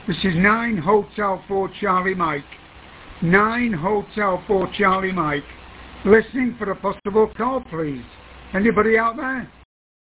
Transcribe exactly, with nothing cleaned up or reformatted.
This is nine Hotel four Charlie Mike. nine Hotel four Charlie Mike. Listening for a possible call, please. Anybody out there?